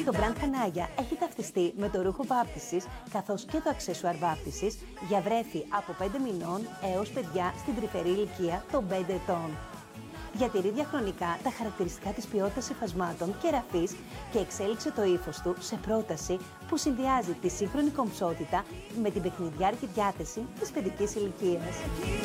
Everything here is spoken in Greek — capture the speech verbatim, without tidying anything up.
Το brand Hanaya έχει ταυτιστεί με το ρούχο βάπτισης καθώς και το αξεσουάρ βάπτισης για βρέφη από πέντε μηνών έως παιδιά στην τρυφερή ηλικία των πέντε ετών. Διατηρεί διαχρονικά τα χαρακτηριστικά της ποιότητας υφασμάτων και ραφής και εξέλιξε το ύφος του σε πρόταση που συνδυάζει τη σύγχρονη κομψότητα με την παιχνιδιάρικη διάθεση της παιδικής ηλικίας.